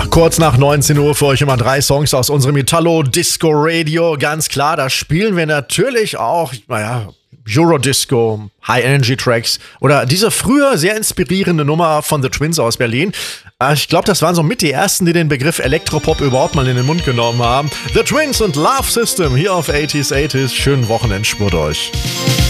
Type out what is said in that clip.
Kurz nach 19 Uhr für euch immer 3 Songs aus unserem Italo-Disco-Radio. Ganz klar, da spielen wir natürlich auch, Eurodisco, High-Energy-Tracks oder diese früher sehr inspirierende Nummer von The Twins aus Berlin. Ich glaube, das waren so mit die ersten, die den Begriff Elektropop überhaupt mal in den Mund genommen haben. The Twins und Love System hier auf 80s. Schönen Wochenendspurt euch.